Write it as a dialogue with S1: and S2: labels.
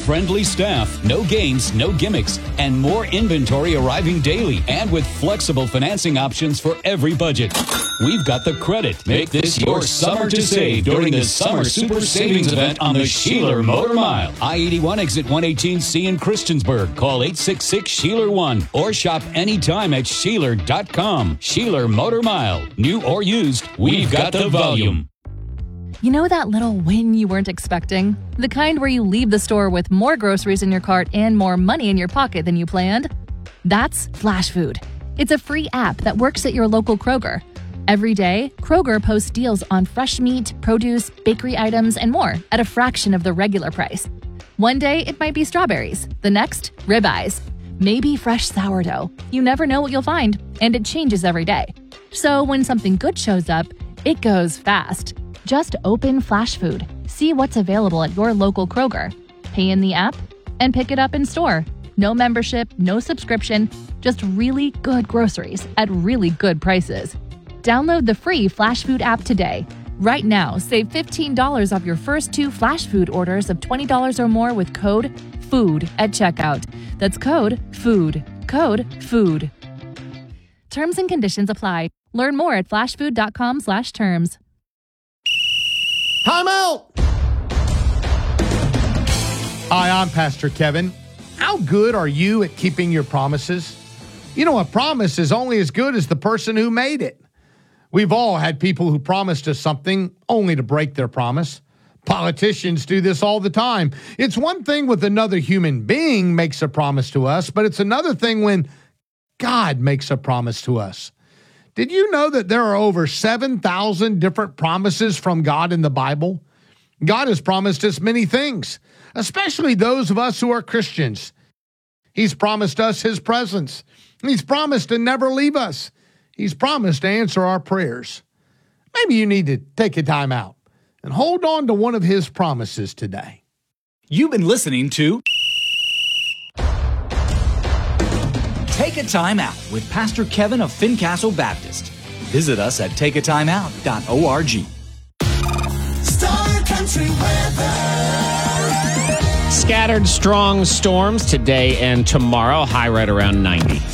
S1: friendly staff, no games, no gimmicks, and more inventory arriving daily, and with flexible financing options for every budget. We've got the credit. Make this your summer to save during the Summer Super Savings Event on the Sheeler Motor Mile. I-81 exit 118C in Christiansburg. Call 866-SHEELER1 or shop anytime at Sheeler.com. Sheeler Motor Mile. New or used, we've got the volume.
S2: You know that little win you weren't expecting? The kind where you leave the store with more groceries in your cart and more money in your pocket than you planned? That's Flash Food. It's a free app that works at your local Kroger. Every day, Kroger posts deals on fresh meat, produce, bakery items, and more at a fraction of the regular price. One day, it might be strawberries. The next, ribeyes. Maybe fresh sourdough. You never know what you'll find, and it changes every day. So when something good shows up, it goes fast. Just open Flash Food, see what's available at your local Kroger, pay in the app, and pick it up in store. No membership, no subscription, just really good groceries at really good prices. Download the free Flash Food app today. Right now, save $15 off your first 2 Flash Food orders of $20 or more with code FOOD at checkout. That's code FOOD. Code FOOD. Terms and conditions apply. Learn more at flashfood.com/terms.
S3: Time out! Hi, I'm Pastor Kevin. How good are you at keeping your promises? You know, a promise is only as good as the person who made it. We've all had people who promised us something only to break their promise. Politicians do this all the time. It's one thing when another human being makes a promise to us, but it's another thing when God makes a promise to us. Did you know that there are over 7,000 different promises from God in the Bible? God has promised us many things, especially those of us who are Christians. He's promised us His presence. He's promised to never leave us. He's promised to answer our prayers. Maybe you need to take a time out and hold on to one of His promises today.
S4: You've been listening to Take a Time Out with Pastor Kevin of Fincastle Baptist. Visit us at takeatimeout.org.
S5: Star Country weather.
S6: Scattered strong storms today and tomorrow, high right around 90.